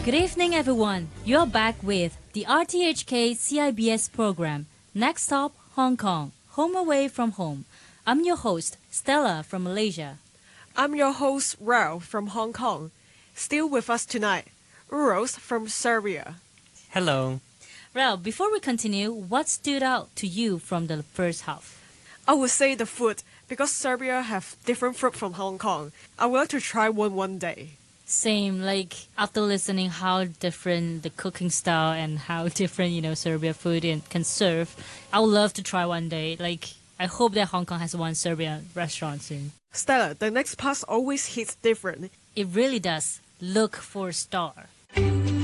Good evening, everyone. You're back with the RTHK CIBS program. Next stop, Hong Kong, home away from home. I'm your host, Stella from Malaysia. I'm your host, Ralph from Hong Kong. Still with us tonight, Uros from Serbia. Hello. Ralph, before we continue, what stood out to you from the first half? I would say the food, because Serbia have different food from Hong Kong. I would like to try one day. Same, like after listening how different the cooking style and how different, Serbia food can serve, I would love to try one day. Like, I hope that Hong Kong has one Serbian restaurant soon. Stella, the next part always hits different. It really does. Look for a star.